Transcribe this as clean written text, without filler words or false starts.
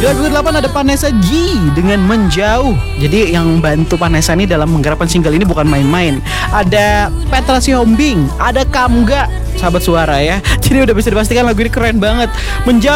Di lagu ke-8 ada Vanessa G dengan Menjauh. Jadi yang bantu Vanessa ini dalam menggarapkan single ini bukan main-main. Ada Petra Sihombing, ada Kamga, sahabat suara ya. Jadi udah bisa dipastikan lagu ini keren banget. Menjauh